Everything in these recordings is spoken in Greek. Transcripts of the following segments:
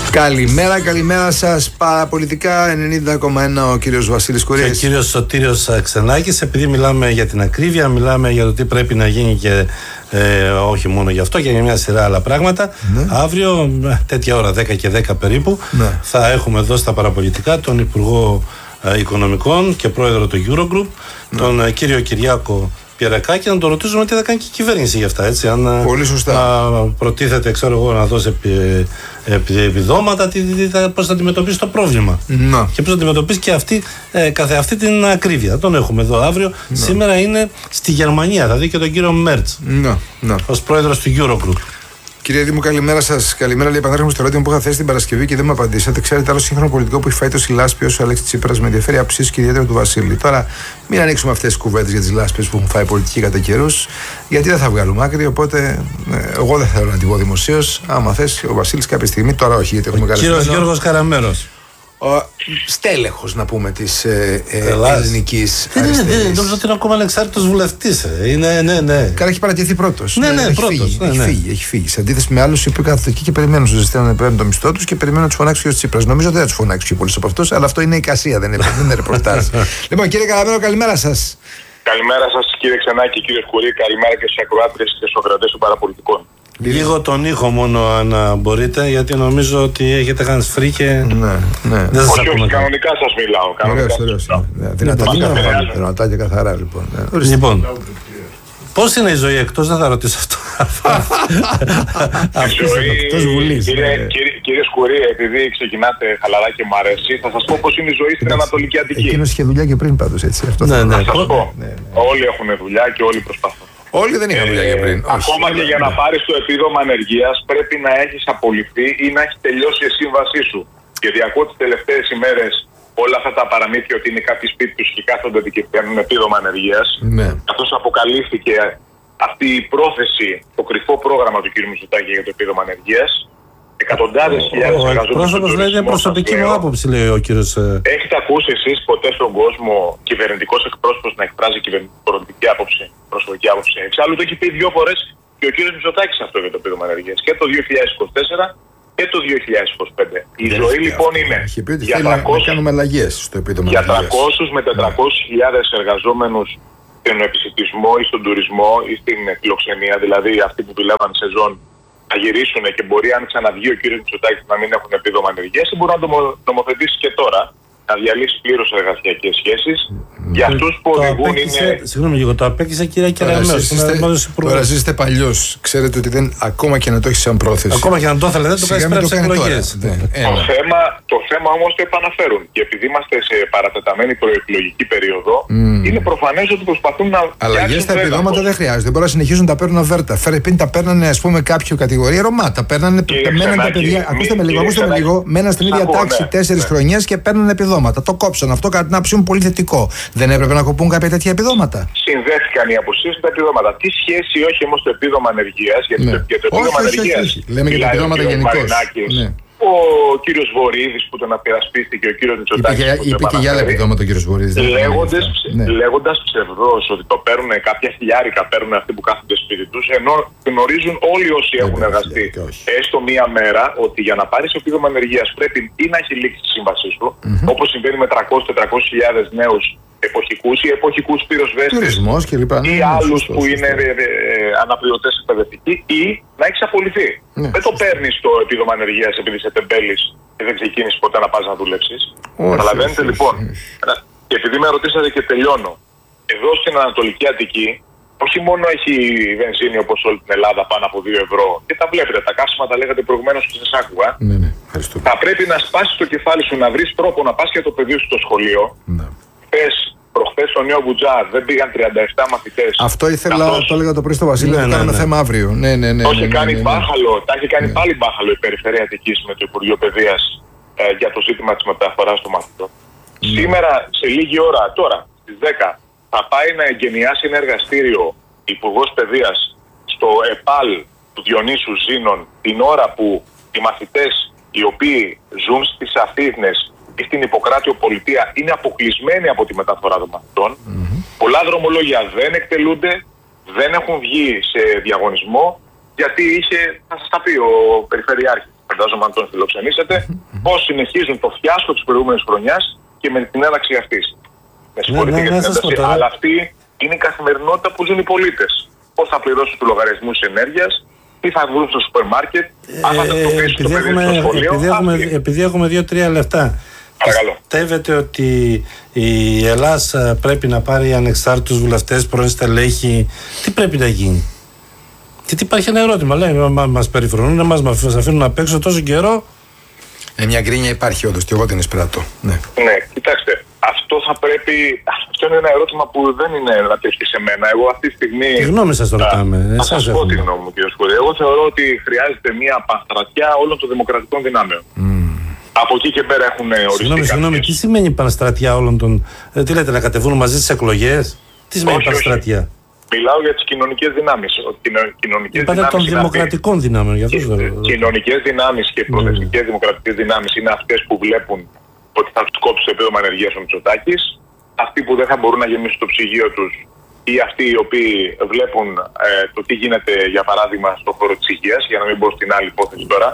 Καλημέρα σας. Παραπολιτικά 90,1 ο κύριος Βασίλης Κουρίας. Και ο κύριος Σωτήριος Ξενάκης. Επειδή μιλάμε για την ακρίβεια, μιλάμε για το τι πρέπει να γίνει και όχι μόνο γι' αυτό και για μια σειρά άλλα πράγματα. Ναι. Αύριο, τέτοια ώρα, 10 και 10 περίπου, ναι, θα έχουμε εδώ στα παραπολιτικά τον Υπουργό Οικονομικών και πρόεδρο του Eurogroup, ναι, τον κύριο Κυριάκο Πιερακάκη, να το ρωτήσουμε τι θα κάνει και η κυβέρνηση για αυτά. Έτσι, αν πολύ σωστά προτίθεται, ξέρω εγώ, να δώσει επιδόματα, πώς θα αντιμετωπίσει το πρόβλημα. Να. Και πώς θα αντιμετωπίσει και αυτή την ακρίβεια. Τον έχουμε εδώ αύριο. Να. Σήμερα είναι στη Γερμανία. Θα δει και τον κύριο Μέρτς ως πρόεδρος του Eurogroup. Κύριε Δήμου, καλημέρα σας. Καλημέρα, λέει. Επανέρχομαι στο ερώτημα που είχα θέσει την Παρασκευή και δεν μου απαντήσατε. Ξέρετε, άλλο σύγχρονο πολιτικό που έχει φάει τόση λάσπη όσο ο Αλέξης Τσίπρας, με ενδιαφέρει αψίσεις και ιδιαίτερα του Βασίλη. Τώρα, μην ανοίξουμε αυτές τις κουβέντες για τις λάσπες που έχουν φάει πολιτική κατά καιρούς, γιατί δεν θα βγάλουμε άκρη. Οπότε, εγώ δεν θέλω να την πω δημοσίως. Άμα θες, ο Βασίλης κάποια στιγμή, τώρα όχι, γιατί έχουμε καλεσμένο. Κύριος Γιώργος Καραμέρος. Ο στέλεχος, να πούμε, της ελληνικής αριστερής. Δεν νομίζω ότι είναι ακόμα ανεξάρτητος βουλευτής. Ναι. Καλά, έχει παρατηθεί πρώτος. Ναι, πρώτος. Έχει φύγει. Σε αντίθεση με άλλους που κάθονται εκεί και περιμένουν στους ζητήσεις να παίρνουν το μισθό τους και περιμένουν να τους φωνάξει και ο Τσίπρας. Νομίζω ότι δεν θα τους φωνάξει πιο πολλούς από αυτούς, αλλά αυτό είναι η εικασία, δεν είναι ρεπορτάζ. Λοιπόν, κύριε Καραμέρο, καλημέρα σας. Καλημέρα σας, κύριε Ξενάκη, κύριε Σκουρή. Καλημέρα και στους ακροάτριες και στους ακροατές των παραπολιτικών. Λίγο τον ήχο μόνο, αν μπορείτε, γιατί νομίζω ότι έχετε κάνει σφρί και. Ναι. Δεν σας ακούμε. Όχι, κανονικά σας μιλάω. Δυνατά και καθαρά, λοιπόν. Πώς είναι η ζωή εκτός, δεν θα ρωτήσω αυτό. Εκτός Βουλής. Κύριε Σκουρή, επειδή ξεκινάτε χαλαρά και μ' αρέσει, θα σας πω πώς είναι η ζωή στην Ανατολική Αττική. Εκείνος είχε δουλειά και πριν πάντως, έτσι. Θα σας πω. Όλοι έχουν δουλειά και όλοι προσπαθούν. Όλοι δεν είχαν δουλειά για πριν. Ακόμα και για να πάρεις το επίδομα ανεργίας πρέπει να έχεις απολυθεί ή να έχει τελειώσει η σύμβασή σου. Γιατί ακούω τις τελευταίες ημέρες όλα αυτά τα παραμύθια ότι είναι κάποιοι σπίτι τους και κάθονται και παίρνουν επίδομα ανεργίας. Ναι. Καθώς αποκαλύφθηκε αυτή η πρόθεση, το κρυφό πρόγραμμα του κ. Μητσοτάκη για το επίδομα ανεργίας. Εκατοντάδες χιλιάδες εργαζόμενους. Ο πρόσωπος λέει είναι προσωπική μου άποψη, λέει ο κύριος. Έχετε ακούσει εσείς ποτέ στον κόσμο κυβερνητικός εκπρόσωπος να εκφράζει κυβερνητική άποψη, προσωπική άποψη? Εξάλλου το έχει πει 2 φορές και ο κύριος Μητσοτάκης αυτό για το επίδομα ανεργίας. Και το 2024 και το 2025. Η ζωή λοιπόν είναι για 300, κάνουμε αλλαγές στο επίδομα για 300 με 400 χιλιάδες εργαζόμενους στον επισιτισμό ή στον τουρισμό ή στην φιλοξενία, δηλαδή αυτοί που δουλεύαν σεζόν, να γυρίσουν και μπορεί, αν ξαναβγεί ο κύριος Μητσοτάκης, να μην έχουν επίδομα ανεργίας, ή μπορεί να το νομοθετήσει και τώρα, να διαλύσει πλήρως εργασιακές σχέσεις. Για αυτούς που οδηγούν είναι. Συγγνώμη λίγο, το απέκτησε κυρία Κεραμέως. Τώρα ζήσετε παλιώς. Ξέρετε ότι δεν, ακόμα και να το έχει σαν πρόθεση. Ακόμα και να το ήθελε, δεν το κάνει πέρα από τις εκλογές. Το θέμα όμως το επαναφέρουν. Και επειδή είμαστε σε παρατεταμένη προεκλογική περίοδο, είναι προφανές ότι προσπαθούν να. Αλλαγές στα επιδόματα δεν χρειάζεται. Δεν μπορούν να συνεχίζουν να τα παίρνουν αβέρτα. Πριν τα παίρνανε, ας πούμε, κάποιο κατηγορία Ρωμά. Τα παίρνανε. Τα παιδιά. Ακούστε με λίγο. Μέναν στην ίδια τάξη 4 χρονιές και παίρνουν επιδόματα. Το κόψαν. Αυτό κατά την άποψή μου πολύ θετικό. Δεν έπρεπε να κοπούν κάποια τέτοια επιδόματα? Συνδέθηκαν οι απουσίες με τα επιδόματα. Τι σχέση έχει όμως το επίδομα ανεργίας? Γιατί το επίδομα ανεργίας. Λέμε για τα επιδόματα γενικώς. Ο κύριος Βορύδης που τον απερασπίστηκε, ο κύριος Μητσοτάκης. Είπε και για άλλα επιδόματα ο κύριος Βορύδης. Λέγοντας ψευδώς ότι το παίρνουν κάποια χιλιάρικα, παίρνουν αυτοί που κάθονται σπίτι τους, ενώ γνωρίζουν όλοι όσοι έχουν εργαστεί έστω μία μέρα ότι για να πάρεις επίδομα ανεργίας πρέπει ή να έχει λήξει τη σύμβασή σου, όπως συμβαίνει με 300-400 χιλιάδες νέους εποχικούς ή εποχικούς πυροσβέστες ή άλλους που είναι αναπληρωτές εκπαιδευτικοί, ή να έχεις απολυθεί. Δεν το παίρνεις το επίδομα ανεργίας επειδή είσαι τεμπέλης και δεν ξεκίνησες ποτέ να πας να δουλέψεις. Καταλαβαίνετε λοιπόν? Και επειδή με ρωτήσατε και τελειώνω, εδώ στην Ανατολική Αττική όχι μόνο έχει βενζίνη όπως όλη την Ελλάδα πάνω από 2 ευρώ, και τα βλέπετε, τα καύσιμα τα λέγατε προηγουμένως και σας άκουγα. Θα πρέπει να σπάσεις το κεφάλι σου, να βρεις τρόπο να πας για το παιδί σου στο σχολείο. Προχθές στο Νέο Βουτζά δεν πήγαν 37 μαθητές. Αυτό ήθελα, το έλεγα το πρωί στο Βασίλη, θα κάνουμε θέμα αύριο. Το έχει κάνει μπάχαλο, τα έχει κάνει πάλι μπάχαλο η Περιφέρεια Αττικής με το Υπουργείο Παιδείας για το ζήτημα της μεταφοράς των μαθητών. Σήμερα, σε λίγη ώρα, τώρα στις 10, θα πάει να εγκαινιάσει ένα εργαστήριο Υπουργός Παιδείας στο ΕΠΑΛ του Διονύσου Ζήνων, την ώρα που οι μαθητές οι οποίοι ζουν στις Αθήνες ή στην Ιπποκράτειο Πολιτεία είναι αποκλεισμένοι από τη μεταφορά των μαθητών. Πολλά δρομολόγια δεν εκτελούνται, δεν έχουν βγει σε διαγωνισμό, γιατί είχε, θα σας τα πει ο Περιφερειάρχης, φαντάζομαι αν τον φιλοξενήσετε, πώς συνεχίζουν το φιάσκο της προηγούμενης χρονιάς και με την έναρξη αυτής. Με συγχωρείτε για την ένταση, αλλά αυτή είναι η καθημερινότητα που ζουν οι πολίτες. Πώς θα πληρώσουν τους λογαριασμούς ενέργειας, τι θα βρουν στο σούπερ μάρκετ, αν θα τακτοποιήσουν το παιδί στο σχολείο. Επειδή έχουμε 2-3 λεπτά, πιστεύετε ότι η Ελλάδα πρέπει να πάρει ανεξάρτητους βουλευτές, πρώην στελέχη, τι πρέπει να γίνει? Γιατί υπάρχει ένα ερώτημα, λέει, μας περιφρονούν, μας αφήνουν απ' έξω τόσο καιρό. Μια γκρίνια υπάρχει όντως και εγώ την εισπράττω. Ναι, κοιτάξτε, αυτό είναι ένα ερώτημα που δεν είναι να τεθεί σε μένα. Εγώ αυτή τη στιγμή. Τι γνώμη σας το ρωτάμε? Θα σας πω τη γνώμη μου, κύριε Σκουρή. Εγώ θεωρώ ότι χρειάζεται μια πανστρατιά όλων των δημοκρατικών δυνάμεων. Από εκεί και πέρα έχουν οριστεί. Συγγνώμη, τι σημαίνει πανστρατιά όλων των. Τι λέτε, να κατεβούν μαζί στις εκλογές? Τι σημαίνει πανστρατιά? Μιλάω για τις κοινωνικές δυνάμεις. Είπατε των δημοκρατικών δυνάμεων. Κοινωνικές δυνάμεις και προοδευτικές δημοκρατικές δυνάμεις είναι αυτές που βλέπουν ότι θα τους κόψει το επίδομα ανεργίας ο Μητσοτάκης, αυτοί που δεν θα μπορούν να γεμίσουν το ψυγείο τους ή αυτοί οι οποίοι βλέπουν το τι γίνεται, για παράδειγμα, στον χώρο της υγείας, για να μην πω στην άλλη υπόθεση τώρα.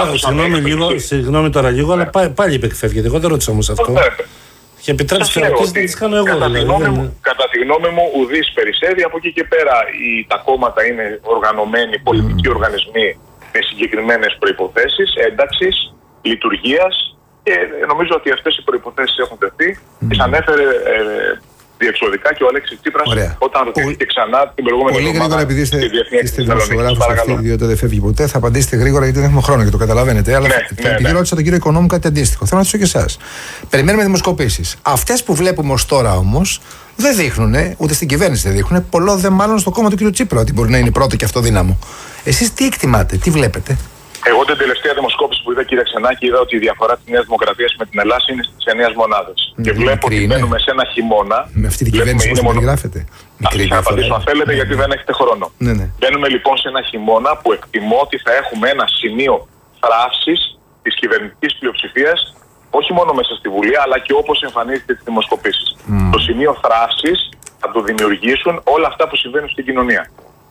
Συγγνώμη τώρα λίγο, αλλά πάλι υπεκφεύγεται. Εγώ δεν ρώτησα όμως αυτό. Και επιτρέψτε να τις κάνω εγώ. Κατά τη γνώμη μου, ουδής περισσεύει. Από εκεί και πέρα τα κόμματα είναι οργανωμένοι, πολιτικοί οργανισμοί με συγκεκριμένες προϋποθέσεις ένταξης, λειτουργίας, και νομίζω ότι αυτές οι προϋποθέσεις έχουν τεθεί. Τις ανέφερε διεξοδικά και ο Αλέξης Τσίπρας όταν ρωτήθηκε ξανά την προηγούμενη εβδομάδα. Πολύ γρήγορα, επειδή είστε δημοσιογράφος αυτή, διότι δεν φεύγει ποτέ, θα απαντήσετε γρήγορα γιατί δεν έχουμε χρόνο και το καταλαβαίνετε. Αλλά επειδή ρώτησα τον κύριο Οικονόμου κάτι αντίστοιχο, θέλω να ρωτήσω και εσάς. Περιμένουμε δημοσκοπήσεις. Αυτές που βλέπουμε ως τώρα όμως δεν δείχνουν, ούτε στην κυβέρνηση δεν δείχνουν, πολλό δε μάλλον στο κόμμα του κύριου Τσίπρα ότι μπορεί να είναι πρώτο και αυτό δύναμο. Εσείς τι εκτιμάτε, τι βλέπετε? Εγώ την τελευταία δημοσκόπηση που είδα, κύριε Ξενάκη, είδα ότι η διαφορά της Νέας Δημοκρατίας με την Ελλάδα είναι στις 9 μονάδες. Και βλέπω ότι μπαίνουμε σε ένα χειμώνα. Με αυτή την κυβέρνηση που περιγράφεται. Θα απαντήσω αν θέλετε, γιατί δεν έχετε χρόνο. Μπαίνουμε λοιπόν σε ένα χειμώνα που εκτιμώ ότι θα έχουμε ένα σημείο θράψης της κυβερνητικής πλειοψηφίας, όχι μόνο μέσα στη Βουλή, αλλά και όπως εμφανίζεται στις δημοσκοπήσεις. Το σημείο θράψης θα το δημιουργήσουν όλα αυτά που συμβαίνουν στην κοινωνία.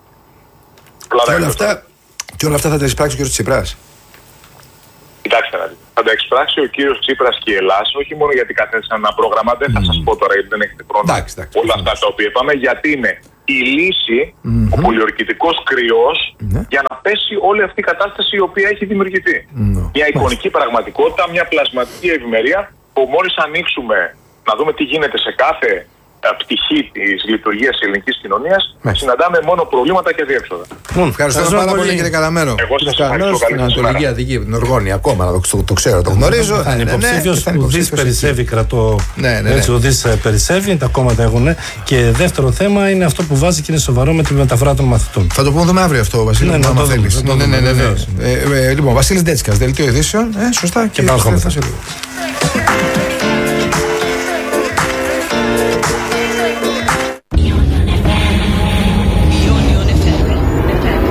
Και όλα αυτά θα τα εξπράξει ο κύριος Τσίπρας? Κοιτάξτε να δείτε. Θα τα εξπράξει ο κύριος Τσίπρας και η Ελλάδα, όχι μόνο γιατί κατέθεσαν ένα πρόγραμμα, δεν θα σας πω τώρα γιατί δεν έχετε χρόνο όλα αυτά τα οποία είπαμε, γιατί είναι η λύση, ο πολιορκητικός κρυός, για να πέσει όλη αυτή η κατάσταση η οποία έχει δημιουργηθεί. Μια εικονική πραγματικότητα, μια πλασματική ευημερία που μόλις ανοίξουμε να δούμε τι γίνεται σε κάθε πτυχή της λειτουργίας της ελληνικής κοινωνίας, συναντάμε μόνο προβλήματα και διέξοδα. Ευχαριστώ πάρα πολύ, κύριε Καλαμένο. Εγώ σας ευχαριστώ. Στην Ανατολική Αττική, την Οργόνη, ακόμα το ξέρω, το γνωρίζω. Είναι υποψήφιος, ουδής περισσεύει, κρατώ. Έτσι, ουδής περισσεύει, τα κόμματα έχουν. Και δεύτερο θέμα είναι αυτό που βάζει και είναι σοβαρό με τη μεταφορά των μαθητών. Θα το πούμε αύριο αυτό, Βασίλη, αν θέλεις. Λοιπόν, Βασίλης Ντέτσικας, Δελτίο Ειδήσεων, σωστά, και πάμε.